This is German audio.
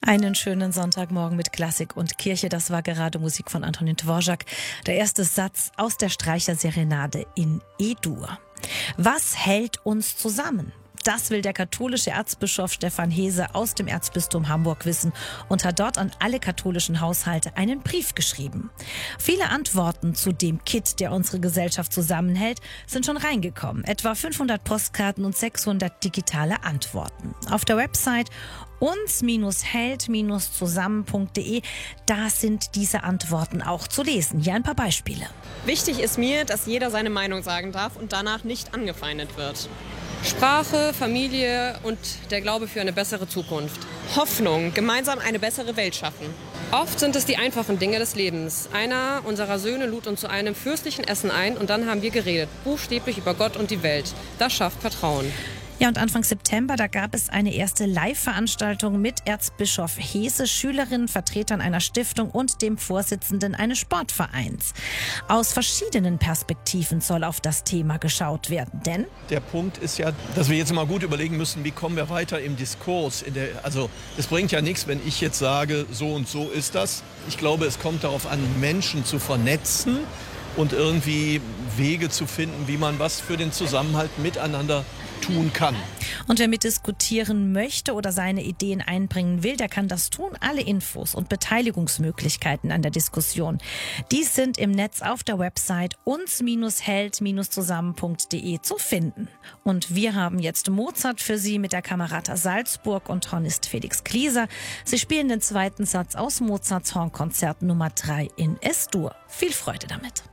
Einen schönen Sonntagmorgen mit Klassik und Kirche. Das war gerade Musik von Antonin Dvorak. Der erste Satz aus der Streicherserenade in E-Dur. Was hält uns zusammen? Das will der katholische Erzbischof Stefan Hese aus dem Erzbistum Hamburg wissen und hat dort an alle katholischen Haushalte einen Brief geschrieben. Viele Antworten zu dem Kit, der unsere Gesellschaft zusammenhält, sind schon reingekommen. Etwa 500 Postkarten und 600 digitale Antworten. Auf der Website uns-hält-zusammen.de, da sind diese Antworten auch zu lesen. Hier ein paar Beispiele. Wichtig ist mir, dass jeder seine Meinung sagen darf und danach nicht angefeindet wird. Sprache, Familie und der Glaube für eine bessere Zukunft. Hoffnung, gemeinsam eine bessere Welt schaffen. Oft sind es die einfachen Dinge des Lebens. Einer unserer Söhne lud uns zu einem fürstlichen Essen ein und dann haben wir geredet, buchstäblich über Gott und die Welt. Das schafft Vertrauen. Ja, und Anfang September, da gab es eine erste Live-Veranstaltung mit Erzbischof Hese, Schülerinnen, Vertretern einer Stiftung und dem Vorsitzenden eines Sportvereins. Aus verschiedenen Perspektiven soll auf das Thema geschaut werden, denn der Punkt ist ja, dass wir jetzt mal gut überlegen müssen, wie kommen wir weiter im Diskurs. Also es bringt ja nichts, wenn ich jetzt sage, so und so ist das. Ich glaube, es kommt darauf an, Menschen zu vernetzen und irgendwie Wege zu finden, wie man was für den Zusammenhalt miteinander tun kann. Und wer mitdiskutieren möchte oder seine Ideen einbringen will, der kann das tun. Alle Infos und Beteiligungsmöglichkeiten an der Diskussion, die sind im Netz auf der Website uns-hält-zusammen.de zu finden. Und wir haben jetzt Mozart für Sie mit der Camerata Salzburg und Hornist Felix Klieser. Sie spielen den zweiten Satz aus Mozarts Hornkonzert Nummer 3 in Es-Dur. Viel Freude damit.